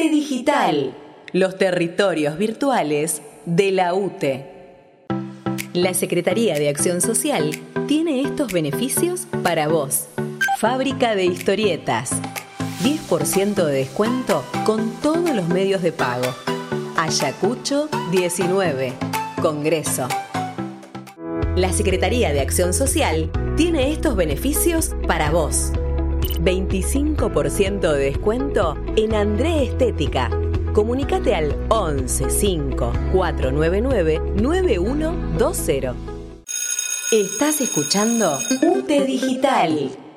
Digital, los territorios virtuales de la UTE. La Secretaría de Acción Social tiene estos beneficios para vos. Fábrica de historietas. 10% de descuento con todos los medios de pago. Ayacucho 19. Congreso. La Secretaría de Acción Social tiene estos beneficios para vos. 25% de descuento en André Estética. Comunícate al 11 5 499 9120. Estás escuchando UTE Digital.